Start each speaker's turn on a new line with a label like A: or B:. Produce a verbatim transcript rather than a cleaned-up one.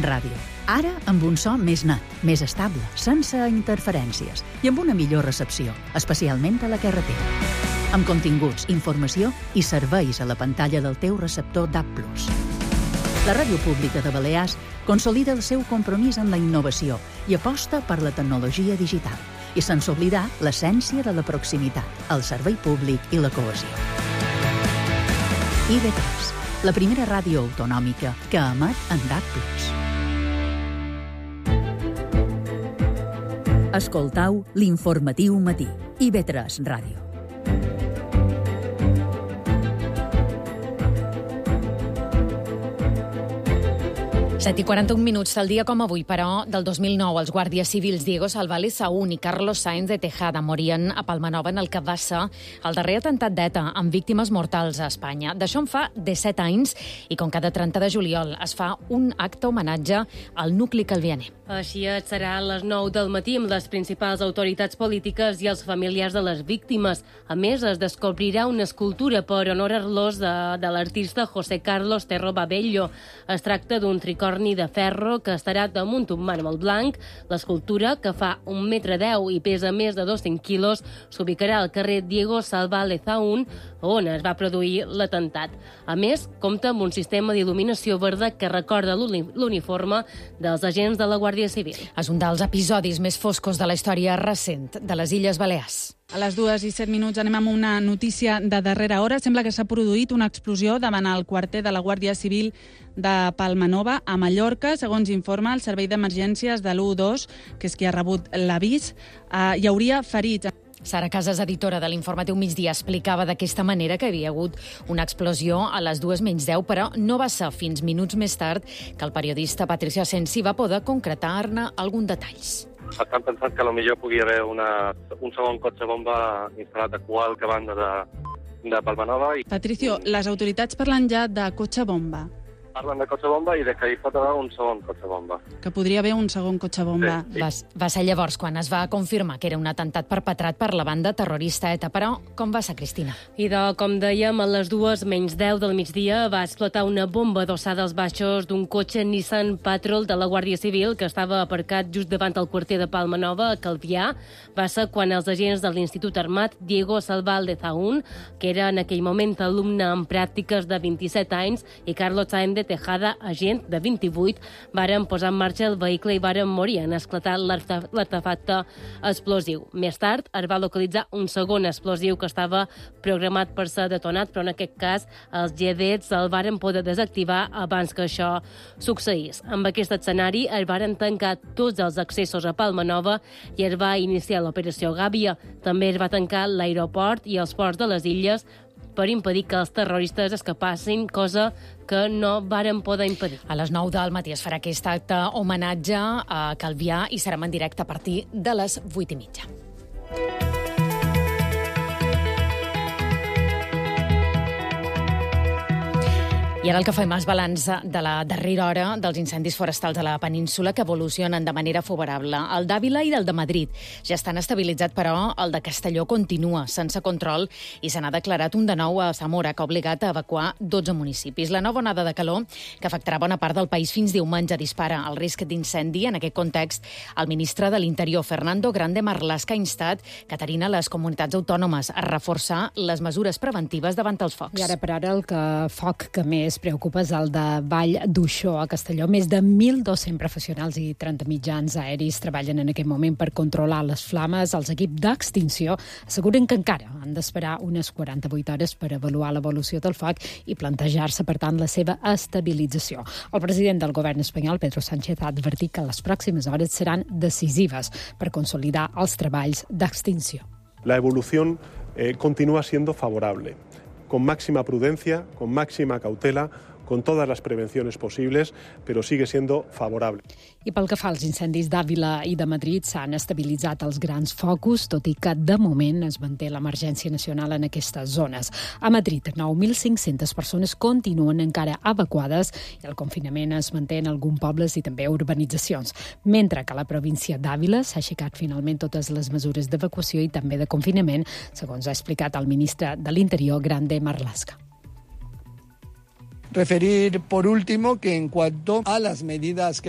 A: Ràdio. Ara amb un so més net, més estable, sense interferències i amb una millor recepció, especialment a la carretera. Amb continguts, informació i serveis a la pantalla del teu receptor D A B plus. La Ràdio Pública de Balears consolida el seu compromís amb la innovació i aposta per la tecnologia digital, i sense oblidar l'essència de la proximitat, el servei públic i la cohesió. I B tres, la primera ràdio autonòmica que emet en D A B plus. Escoltau l'informatiu matí. I B tres Ràdio.
B: set i quaranta-un minuts del dia com avui, però, del dos mil nou, els guàrdies civils Diego Salval Esaún i Carlos Sáenz de Tejada morien a Palmanova en el que va ser el darrer atemptat d'ETA amb víctimes mortals a Espanya. D'això en fa disset anys i com cada trenta de juliol es fa un acte homenatge al nucli calvianer.
C: Així et serà a les nou del matí amb les principals autoritats polítiques i els familiars de les víctimes. A més, es descobrirà una escultura per honorar-los de, de l'artista José Carlos Terro Babello. Es tracta d'un tricorni de ferro que estarà damunt un mànol blanc. L'escultura, que fa un metre deu i pesa més de dos-cents quilos, s'ubicarà al carrer Diego Salval Esaún, on es va produir l'atemptat. A més, compta amb un sistema d'il·luminació verda que recorda l'uniforme dels agents de la Guàrdia Civil.
B: És un dels episodis més foscos de la història recent de les Illes Balears.
D: A les dues i set minuts anem amb una notícia de darrera hora. Sembla que s'ha produït una explosió davant el quarter de la Guàrdia Civil de Palmanova, a Mallorca. Segons informa el Servei d'Emergències de l'u dos, que és qui ha rebut l'avís, eh, hi hauria ferits.
B: Sara Casas, editora de l'Informatiu Migdia, explicava d'aquesta manera que hi havia hagut una explosió a les dues menys deu, però no va ser fins minuts més tard que el periodista Patricio Asensi va poder concretar-ne alguns detalls.
E: Estan pensant que potser pugui haver una, un segon cotxe bomba instal·lat a qualque banda de, de Palmanova. I...
D: Patricio, les autoritats parlen ja de cotxe bomba.
E: Parlen de cotxe bomba i de que hi pot haver un segon cotxe bomba.
D: Que podria haver un segon cotxe bomba.
E: Sí, sí.
B: Va, va ser llavors quan es va confirmar que era un atemptat perpetrat per la banda terrorista ETA. Però com va ser, Cristina?
C: I de, com dèiem, a les dues menys deu del migdia va explotar una bomba adossada als baixos d'un cotxe Nissan Patrol de la Guàrdia Civil que estava aparcat just davant el quarter de Palmanova, a Calvià. Va ser quan els agents de l'Institut Armat Diego Salval Esaún, que era en aquell moment alumne en pràctiques de vint-i-set anys, i Carlos Sáenz de Tejada, agent de vint-i-vuit, varen posar en marxa el vehicle i varen morir en esclatar l'artefacte explosiu. Més tard es va localitzar un segon explosiu que estava programat per ser detonat, però en aquest cas els gedets el varen poder desactivar abans que això succeís. Amb aquest escenari es varen tancar tots els accessos a Palmanova i es va iniciar l'operació Gàbia. També es va tancar l'aeroport i els ports de les illes per impedir que els terroristes escapassin, cosa que no varen poder impedir.
B: A les nou del matí es farà aquest acte homenatge a Calvià i serà en directe a partir de les vuit i mitja. I ara el que fem és balanç de la darrera hora dels incendis forestals a la península que evolucionen de manera favorable. El d'Àvila i el de Madrid ja estan estabilitzats, però el de Castelló continua sense control i se n'ha declarat un de nou a Zamora, que ha obligat a evacuar dotze municipis. La nova onada de calor, que afectarà bona part del país fins diumenge, dispara el risc d'incendi. En aquest context, el ministre de l'Interior, Fernando Grande Marlaska, ha instat, Caterina, les comunitats autònomes a reforçar les mesures preventives davant els focs.
F: I ara per ara el que foc que més preocupa és el de Vall d'Uixó, a Castelló. Més de mil dos-cents professionals i trenta mitjans aeris treballen en aquest moment per controlar les flames. Els equips d'extinció asseguren que encara han d'esperar unes quaranta-vuit hores per avaluar l'evolució del foc i plantejar-se, per tant, la seva estabilització. El president del govern espanyol, Pedro Sánchez, ha advertit que les pròximes hores seran decisives per consolidar els treballs d'extinció.
G: La evolución eh, continúa siendo favorable, con máxima prudencia, con máxima cautela, con todas las prevenciones posibles, pero sigue siendo favorable.
F: I pel que fa als incendis d'Àvila i de Madrid, s'han estabilitzat els grans focus, tot i que de moment es manté l'emergència nacional en aquestes zones. A Madrid, nou mil cinc-centes persones continuen encara evacuades i el confinament es manté en alguns pobles i també urbanitzacions, mentre que a la província d'Àvila s'ha aixecat finalment totes les mesures d'evacuació i també de confinament, segons ha explicat el ministre de l'Interior, Grande Marlaska.
H: Referir, por último, que en cuanto a las medidas que